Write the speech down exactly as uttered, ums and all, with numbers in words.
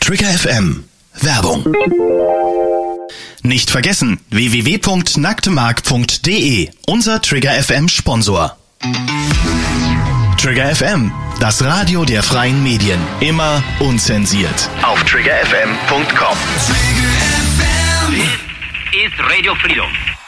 Trigger F M. Werbung. Nicht vergessen, w w w punkt nacktemark punkt d e, unser Trigger F M Sponsor. Trigger F M, das Radio der freien Medien. Immer unzensiert. Auf trigger f m punkt com. This is Radio Freedom.